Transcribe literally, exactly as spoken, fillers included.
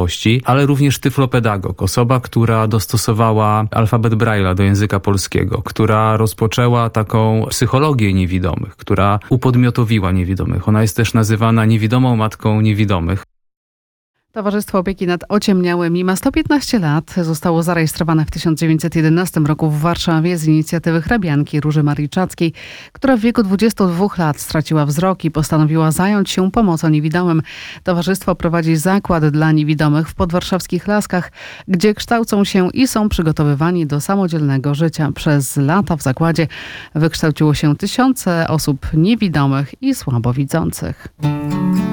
osobowości, ale również tyflopedagog, osoba, która dostosowała alfabet Braille'a do języka polskiego, która rozpoczęła taką psychologię niewidomych, która upodmiotowiła niewidomych. Ona jest też nazywana niewidomą matką niewidomych. Towarzystwo Opieki nad Ociemniałymi ma sto piętnaście lat. Zostało zarejestrowane w tysiąc dziewięćset jedenastym roku w Warszawie z inicjatywy hrabianki Róży Marii Czackiej, która w wieku dwudziestu dwóch lat straciła wzrok i postanowiła zająć się pomocą niewidomym. Towarzystwo prowadzi zakład dla niewidomych w podwarszawskich Laskach, gdzie kształcą się i są przygotowywani do samodzielnego życia. Przez lata w zakładzie wykształciło się tysiące osób niewidomych i słabowidzących.